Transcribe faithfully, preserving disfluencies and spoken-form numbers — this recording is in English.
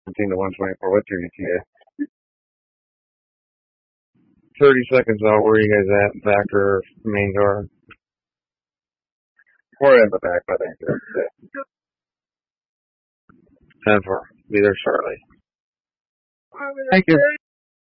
seventeen to one twenty-four. What's your E T A? thirty seconds out. Where are you guys at? Back or main door? We're in the back, I think. ten four. Be there shortly. Thank you.